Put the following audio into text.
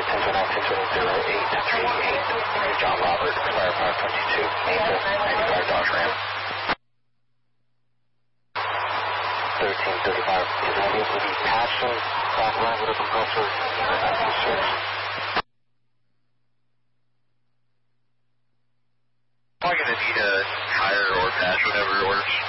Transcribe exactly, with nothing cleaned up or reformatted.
zero eight three eight, John Robert, Firepower twenty-two, Maple, ninety-five Dodge Ram. thirteen thirty-five, is that able to be patching that line with a compressor? That's the source. Probably going to need a tire or patch, whatever works.